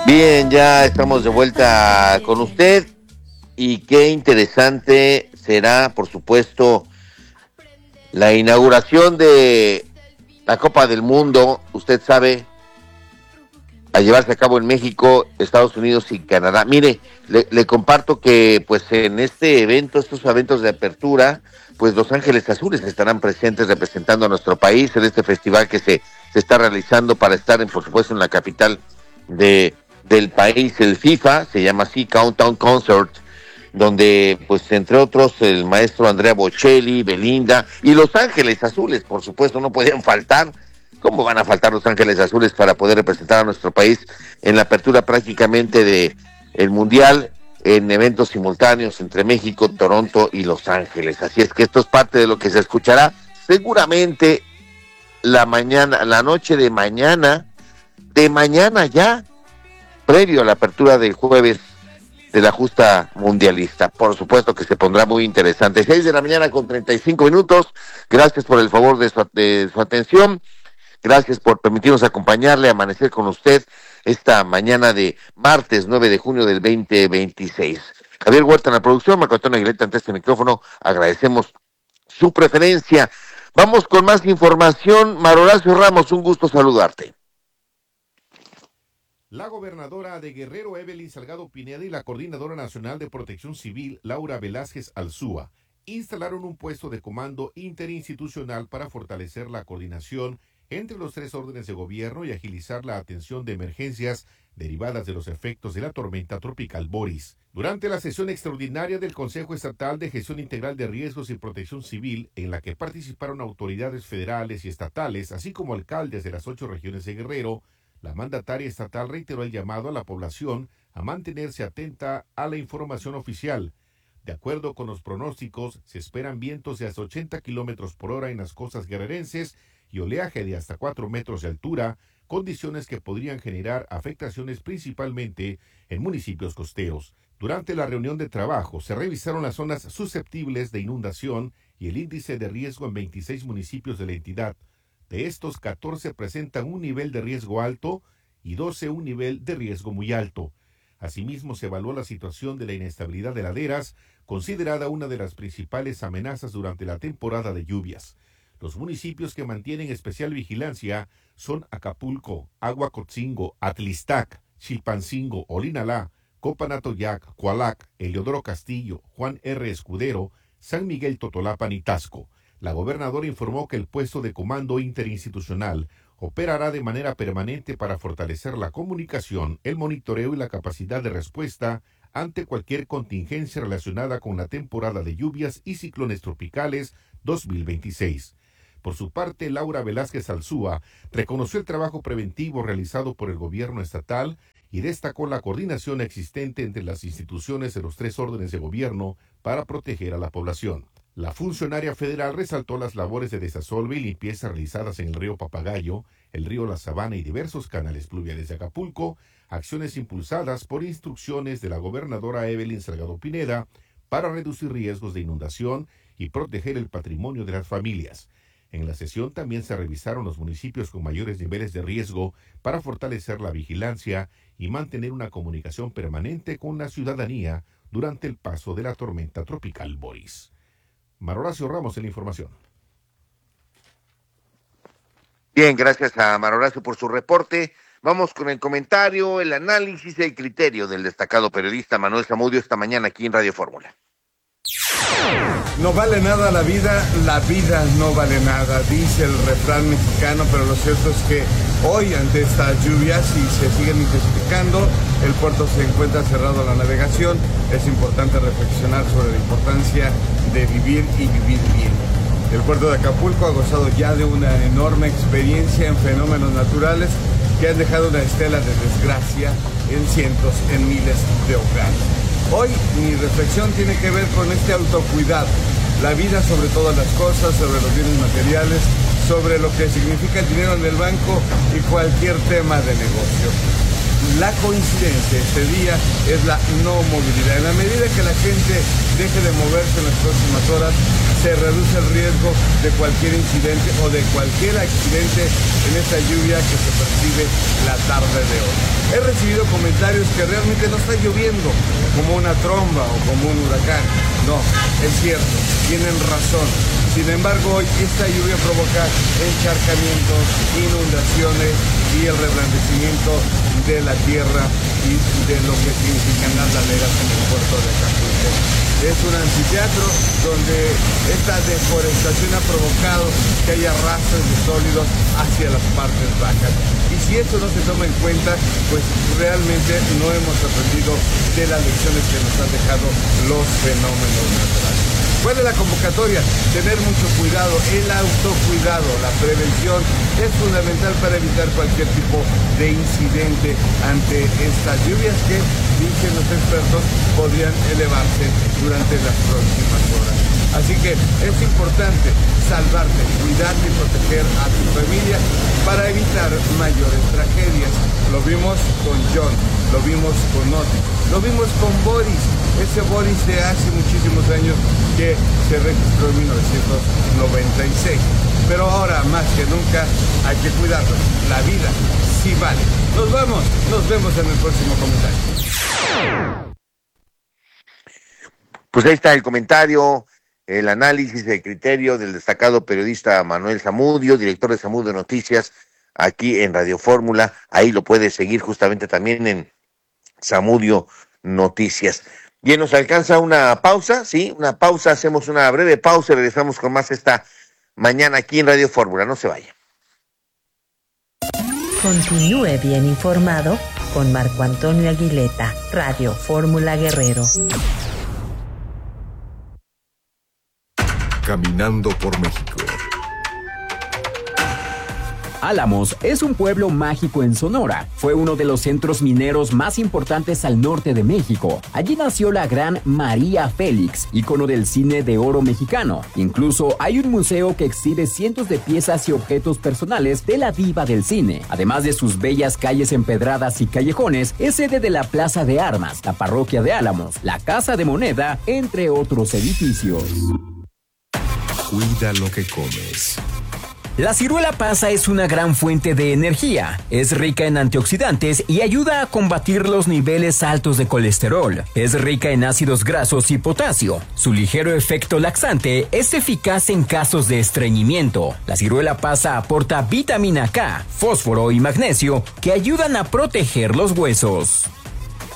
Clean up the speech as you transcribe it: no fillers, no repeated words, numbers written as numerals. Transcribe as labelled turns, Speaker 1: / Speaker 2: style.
Speaker 1: Bien, ya estamos de vuelta con usted y qué interesante será, por supuesto, la inauguración de la Copa del Mundo, usted sabe, a llevarse a cabo en México, Estados Unidos y Canadá. Mire, le comparto que pues en este evento, estos eventos de apertura, pues Los Ángeles Azules estarán presentes representando a nuestro país en este festival que se está realizando para estar, por supuesto, en la capital del país, el FIFA, se llama así, Countdown Concert, donde, pues, entre otros, el maestro Andrea Bocelli, Belinda y Los Ángeles Azules, por supuesto, no podían faltar. ¿Cómo van a faltar Los Ángeles Azules para poder representar a nuestro país en la apertura prácticamente de el Mundial en eventos simultáneos entre México, Toronto y Los Ángeles? Así es que esto es parte de lo que se escuchará seguramente la noche de mañana ya, previo a la apertura del jueves de la justa mundialista. Por supuesto que se pondrá muy interesante. 6 de la mañana con 35 minutos. Gracias por el favor de su atención. Gracias por permitirnos acompañarle, amanecer con usted esta mañana de martes 9 de junio del 2026. Javier Huerta en la producción, Marco Antonio Aguilera ante este micrófono. Agradecemos su preferencia. Vamos con más información. Horacio Ramos, un gusto saludarte.
Speaker 2: La gobernadora de Guerrero, Evelyn Salgado Pineda, y la coordinadora nacional de Protección Civil, Laura Velázquez Alzúa, instalaron un puesto de comando interinstitucional para fortalecer la coordinación entre los tres órdenes de gobierno y agilizar la atención de emergencias derivadas de los efectos de la tormenta tropical Boris. Durante la sesión extraordinaria del Consejo Estatal de Gestión Integral de Riesgos y Protección Civil, en la que participaron autoridades federales y estatales, así como alcaldes de las 8 regiones de Guerrero, la mandataria estatal reiteró el llamado a la población a mantenerse atenta a la información oficial. De acuerdo con los pronósticos, se esperan vientos de hasta 80 kilómetros por hora en las costas guerrerenses y oleaje de hasta 4 metros de altura, condiciones que podrían generar afectaciones principalmente en municipios costeros. Durante la reunión de trabajo se revisaron las zonas susceptibles de inundación y el índice de riesgo en 26 municipios de la entidad. De estos, 14 presentan un nivel de riesgo alto y 12 un nivel de riesgo muy alto. Asimismo, se evaluó la situación de la inestabilidad de laderas, considerada una de las principales amenazas durante la temporada de lluvias. Los municipios que mantienen especial vigilancia son Acapulco, Aguacotzingo, Atlistac, Chilpancingo, Olinalá, Copanatoyac, Coalac, Eliodoro Castillo, Juan R. Escudero, San Miguel Totolapan y Tasco. La gobernadora informó que el puesto de comando interinstitucional operará de manera permanente para fortalecer la comunicación, el monitoreo y la capacidad de respuesta ante cualquier contingencia relacionada con la temporada de lluvias y ciclones tropicales 2026. Por su parte, Laura Velázquez Alzúa reconoció el trabajo preventivo realizado por el gobierno estatal y destacó la coordinación existente entre las instituciones de los tres órdenes de gobierno para proteger a la población. La funcionaria federal resaltó las labores de desasolve y limpieza realizadas en el río Papagayo, el río La Sabana y diversos canales pluviales de Acapulco, acciones impulsadas por instrucciones de la gobernadora Evelyn Salgado Pineda para reducir riesgos de inundación y proteger el patrimonio de las familias. En la sesión también se revisaron los municipios con mayores niveles de riesgo para fortalecer la vigilancia y mantener una comunicación permanente con la ciudadanía durante el paso de la tormenta tropical Boris. Horacio Ramos en la información.
Speaker 1: Bien, gracias a Horacio por su reporte. Vamos con el comentario, el análisis y el criterio del destacado periodista Manuel Zamudio esta mañana aquí en Radio Fórmula.
Speaker 3: No vale nada la vida no vale nada, dice el refrán mexicano, pero lo cierto es que hoy, ante estas lluvias, y se siguen intensificando, el puerto se encuentra cerrado a la navegación. Es importante reflexionar sobre la importancia de vivir y vivir bien. El puerto de Acapulco ha gozado ya de una enorme experiencia en fenómenos naturales que han dejado una estela de desgracia en cientos, en miles de hogares. Hoy mi reflexión tiene que ver con este autocuidado, la vida sobre todas las cosas, sobre los bienes materiales, sobre lo que significa el dinero en el banco y cualquier tema de negocio. La coincidencia este día es la no movilidad. En la medida que la gente deje de moverse en las próximas horas, se reduce el riesgo de cualquier incidente o de cualquier accidente en esta lluvia que se percibe la tarde de hoy. He recibido comentarios que realmente no está lloviendo como una tromba o como un huracán. No, es cierto, tienen razón. Sin embargo, hoy esta lluvia provoca encharcamientos, inundaciones y el reblandecimiento de la tierra y de lo que significan las laderas en el puerto de Acapulco. Es un anfiteatro donde esta deforestación ha provocado que haya arrastres de sólidos hacia las partes bajas. Y si esto no se toma en cuenta, pues realmente no hemos aprendido de las lecciones que nos han dejado los fenómenos naturales. ¿Cuál es la convocatoria? Tener mucho cuidado, el autocuidado, la prevención es fundamental para evitar cualquier tipo de incidente ante estas lluvias que, dicen los expertos, podrían elevarse durante las próximas horas. Así que es importante salvarte, cuidarte y proteger a tu familia para evitar mayores tragedias. Lo vimos con John, lo vimos con Otis, lo vimos con Boris, ese Boris de hace muchísimos años que se registró en 1996. Pero ahora más que nunca hay que cuidarlo. La vida sí vale. Nos vemos en el próximo comentario.
Speaker 1: Pues ahí está el comentario, el análisis, el criterio del destacado periodista Manuel Zamudio, director de Zamudio Noticias, aquí en Radio Fórmula. Ahí lo puedes seguir justamente también en Zamudio Noticias. Bien, nos alcanza una pausa, ¿sí? Una pausa, hacemos una breve pausa y regresamos con más esta mañana aquí en Radio Fórmula. No se vaya.
Speaker 4: Continúe bien informado con Marco Antonio Aguileta, Radio Fórmula Guerrero.
Speaker 5: Caminando por México.
Speaker 6: Álamos es un pueblo mágico en Sonora. Fue uno de los centros mineros más importantes al norte de México. Allí nació la gran María Félix, ícono del cine de oro mexicano. Incluso hay un museo que exhibe cientos de piezas y objetos personales de la diva del cine. Además de sus bellas calles empedradas y callejones, es sede de la Plaza de Armas, la Parroquia de Álamos, la Casa de Moneda, entre otros edificios.
Speaker 5: Cuida lo que comes.
Speaker 6: La ciruela pasa es una gran fuente de energía, es rica en antioxidantes y ayuda a combatir los niveles altos de colesterol. Es rica en ácidos grasos y potasio. Su ligero efecto laxante es eficaz en casos de estreñimiento. La ciruela pasa aporta vitamina K, fósforo y magnesio que ayudan a proteger los huesos.